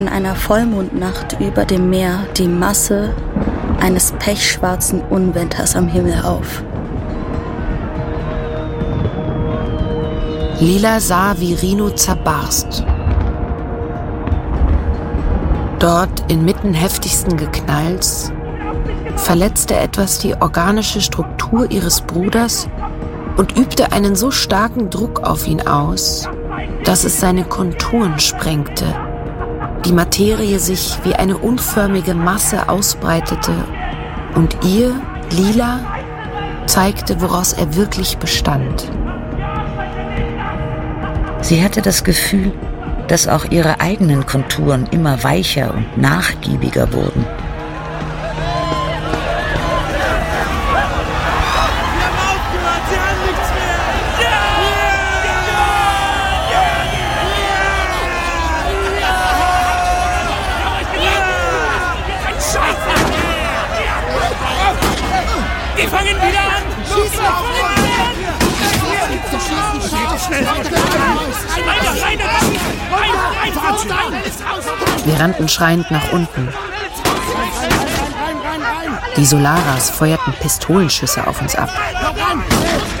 In einer Vollmondnacht über dem Meer die Masse eines pechschwarzen Unwetters am Himmel auf. Lila sah, wie Rino zerbarst. Dort, inmitten heftigsten Geknalls, verletzte etwas die organische Struktur ihres Bruders und übte einen so starken Druck auf ihn aus, dass es seine Konturen sprengte, die Materie sich wie eine unförmige Masse ausbreitete und ihr, Lila, zeigte, woraus er wirklich bestand. Sie hatte das Gefühl, dass auch ihre eigenen Konturen immer weicher und nachgiebiger wurden. Die fangen wieder an! Schießen! Wir rannten schreiend nach unten. Die Solaras feuerten Pistolenschüsse auf uns ab.